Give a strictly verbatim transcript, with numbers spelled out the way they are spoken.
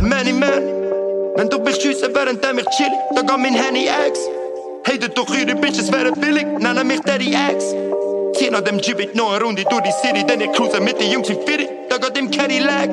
Many man. Wenn du mich schiessen, während ich chill, da geht mein Handy X. Hatet doch ihre Bitches, wäre billig, nennen mich Daddy X. Zieh nach dem Jeep noch eine Runde durch die City, denn ich cruise mit den Jungs wie Fitty, da geht im Cadillac.